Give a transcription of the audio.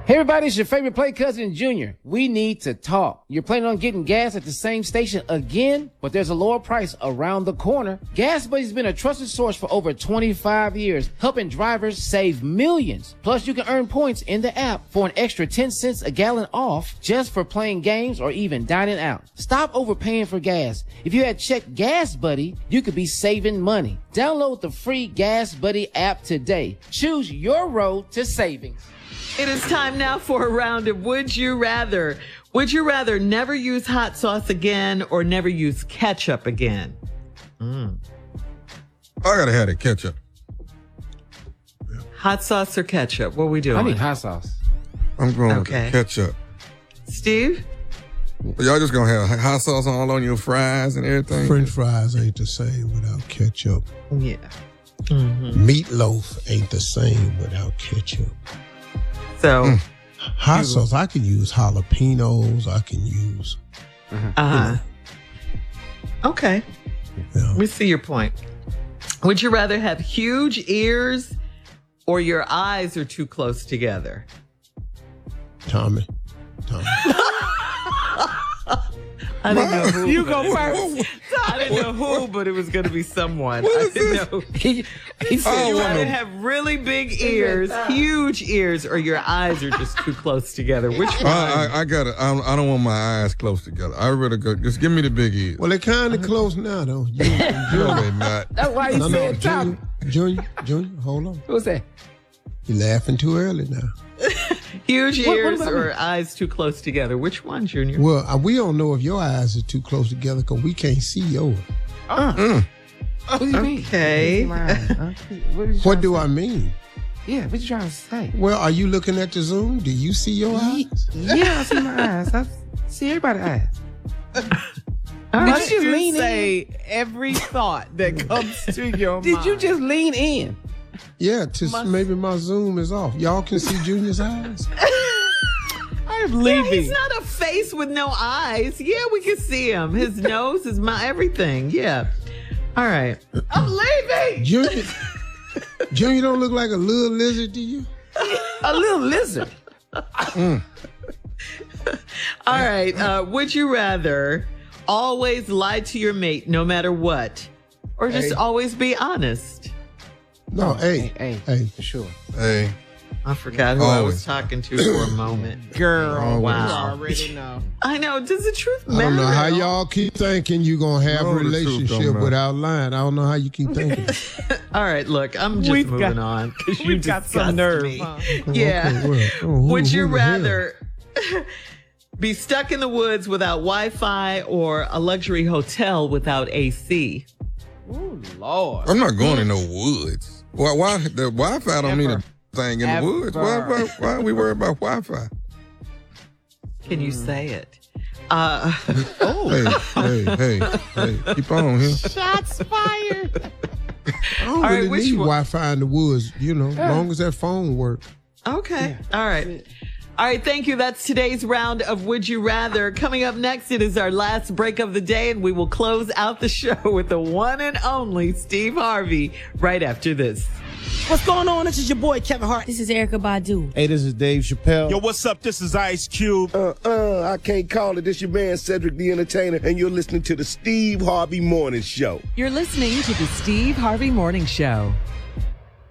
Hey everybody, it's your favorite play cousin, Junior. We need to talk. You're planning on getting gas at the same station again, but there's a lower price around the corner. Gas Buddy's been a trusted source for over 25 years, helping drivers save millions. Plus, you can earn points in the app for an extra 10 cents a gallon off just for playing games or even dining out. Stop overpaying for gas. If you had checked Gas Buddy, you could be saving money. Download the free Gas Buddy app today. Choose your road to savings. It is time now for a round of Would You Rather. Would you rather never use hot sauce again or never use ketchup again? I gotta have the ketchup. Hot sauce or ketchup? What are we doing? I need hot sauce. I'm going with the ketchup. Steve? Y'all just gonna have hot sauce all on your fries and everything? French fries ain't the same without ketchup. Yeah. Meatloaf ain't the same without ketchup. So, hot sauce, I can use jalapenos. I can use. Okay. Yeah. We see your point. Would you rather have huge ears or your eyes are too close together? Tommy. I didn't know who. You go first. I didn't know who, but it was going to be someone. What I is didn't this? know. He said, You rather have really big ears, huge ears, or your eyes are just too close together. Which one? I got it. I don't want my eyes close together. I rather go. Just give me the big ears. Well, they're kind of close now, though. No, they're not. that's why he said Tommy. Junior, hold on. What's that? You're laughing too early now. Huge What ears about or me? eyes too close together. Which one, Junior? Well, we don't know if your eyes are too close together because we can't see yours. What do you mean? Okay. What do I mean? Yeah, what you trying to say? Well, are you looking at the Zoom? Do you see your eyes? Yeah, I see my eyes. I see everybody's eyes. All Did right. you just lean say every thought that comes to your mind. Did you just lean in? Yeah, maybe my Zoom is off. Y'all can see Junior's eyes? I'm Yeah, leaving. he's not a face with no eyes. Yeah, we can see him. His nose, his mouth, everything. Yeah. All right. I'm leaving. Junior don't look like a little lizard to you? A little lizard. All right. Would you rather always lie to your mate no matter what, or just always be honest? No, hey, for sure. Hey, I forgot who I was Always. talking to for a moment. Girl, Wow. you already know. I know. Does the truth I matter? don't know how y'all keep thinking you're going to have No, a the truth relationship don't matter. without lying. I don't know how you keep thinking. All right, look, I'm just moving on because you We've got some disgust nerve. me. Huh? Yeah. Okay, well, who Would you the hell? rather be stuck in the woods without Wi-Fi or a luxury hotel without AC? Ooh, Lord. I'm not going in no woods. Why the Wi-Fi don't mean a thing in the woods? Why are we worried about Wi-Fi? Can you say it? Hey, keep on here. Shots fired. I don't right, really which need one? Wi-Fi in the woods, as long as that phone works. Okay. All right. All right, thank you. That's today's round of Would You Rather. Coming up next, it is our last break of the day, and we will close out the show with the one and only Steve Harvey right after this. What's going on? This is your boy, Kevin Hart. This is Erykah Badu. Hey, this is Dave Chappelle. Yo, what's up? This is Ice Cube. I can't call it. This your man, Cedric the Entertainer, and you're listening to the Steve Harvey Morning Show. You're listening to the Steve Harvey Morning Show.